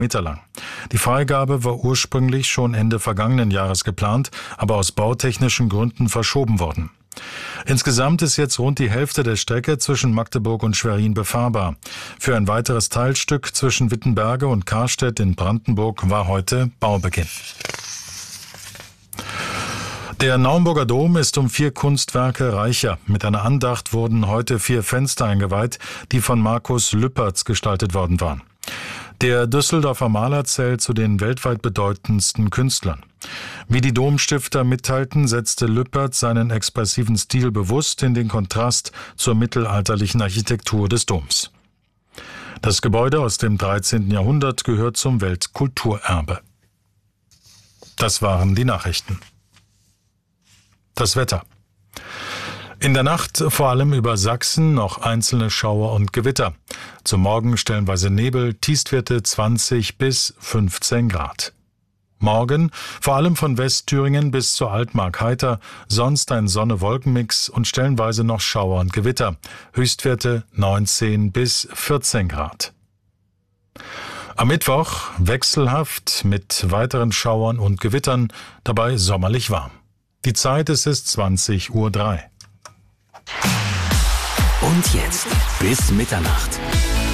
Meter lang. Die Freigabe war ursprünglich schon Ende vergangenen Jahres geplant, aber aus bautechnischen Gründen verschoben worden. Insgesamt ist jetzt rund die Hälfte der Strecke zwischen Magdeburg und Schwerin befahrbar. Für ein weiteres Teilstück zwischen Wittenberge und Karstedt in Brandenburg war heute Baubeginn. Der Naumburger Dom ist um 4 Kunstwerke reicher. Mit einer Andacht wurden heute 4 Fenster eingeweiht, die von Markus Lüpertz gestaltet worden waren. Der Düsseldorfer Maler zählt zu den weltweit bedeutendsten Künstlern. Wie die Domstifter mitteilten, setzte Lüpertz seinen expressiven Stil bewusst in den Kontrast zur mittelalterlichen Architektur des Doms. Das Gebäude aus dem 13. Jahrhundert gehört zum Weltkulturerbe. Das waren die Nachrichten. Das Wetter. In der Nacht vor allem über Sachsen noch einzelne Schauer und Gewitter. Zum Morgen stellenweise Nebel, Tiefstwerte 20 bis 15 Grad. Morgen vor allem von Westthüringen bis zur Altmark heiter, sonst ein Sonne-Wolken-Mix und stellenweise noch Schauer und Gewitter. Höchstwerte 19 bis 14 Grad. Am Mittwoch wechselhaft mit weiteren Schauern und Gewittern, dabei sommerlich warm. Die Zeit ist 20:03 Uhr. Und jetzt bis Mitternacht.